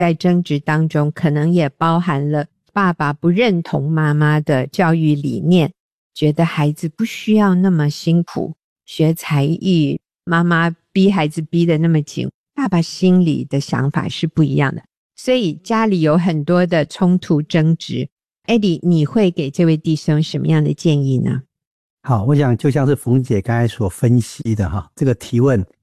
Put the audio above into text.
在争执当中可能也包含了爸爸不认同妈妈的教育理念，觉得孩子不需要那么辛苦学才艺，妈妈逼孩子逼得那么紧，爸爸心里的想法是不一样的，所以家里有很多的冲突争执。 Eddie 你会给这位弟兄什么样的建议呢？ 好，我想就像是冯姐刚才所分析的这个提问